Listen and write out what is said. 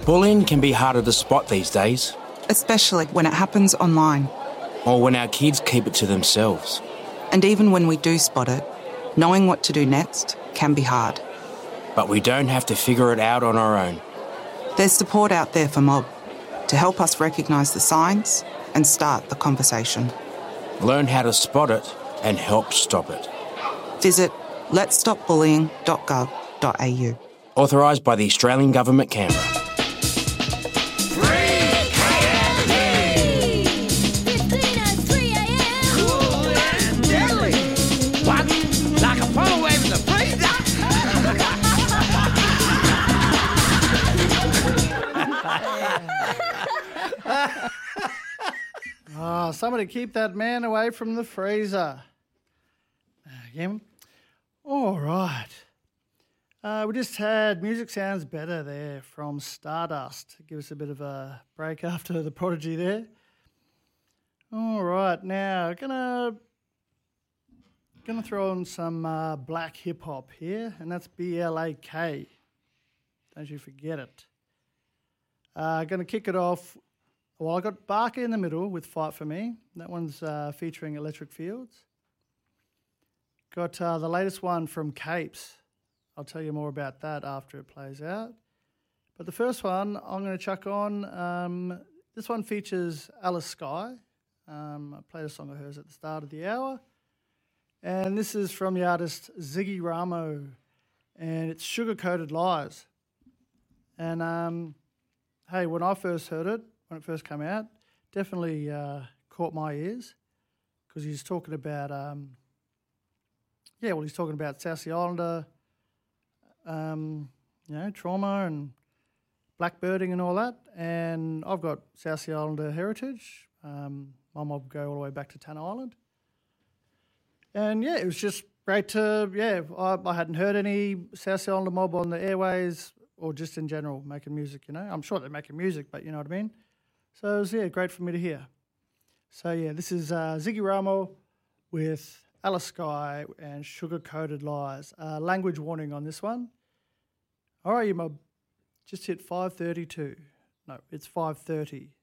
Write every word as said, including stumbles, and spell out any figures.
Bullying can be harder to spot these days. Especially when it happens online. Or when our kids keep it to themselves. And even when we do spot it, knowing what to do next can be hard. But we don't have to figure it out on our own. There's support out there for Mob to help us recognise the signs and start the conversation. Learn how to spot it and help stop it. Visit lets stop bullying dot gov dot a u. Authorised by the Australian Government, Canberra. Oh, somebody keep that man away from the freezer. Again. All right. Uh, we just had Music Sounds Better there from Stardust. Give us a bit of a break after the Prodigy there. All right. Now, gonna gonna throw on some uh, black hip hop here, and that's B L A K. Don't you forget it. Uh, going to kick it off. Well, I got Barker in the middle with Fight For Me. That one's uh, featuring Electric Fields. Got uh, the latest one from Capes. I'll tell you more about that after it plays out. But the first one I'm going to chuck on, um, this one features Alice Skye. Um, I played a song of hers at the start of the hour. And this is from the artist Ziggy Ramo. And it's Sugar Coated Lies. And um, hey, when I first heard it, when it first came out, definitely uh, caught my ears because he's talking about, um, yeah, well, he's talking about South Sea Islander, um, you know, trauma and blackbirding and all that. And I've got South Sea Islander heritage. Um, my mob go all the way back to Tanna Island. And, yeah, it was just great to, yeah, I, I hadn't heard any South Sea Islander mob on the airways or just in general making music, you know. I'm sure they're making music, but you know what I mean. So it was, yeah, great for me to hear. So, yeah, this is uh, Ziggy Ramo with Alice Skye and Sugar Coated Lies. Uh, language warning on this one. All right, you mob, just hit five thirty-two. No, it's five thirty.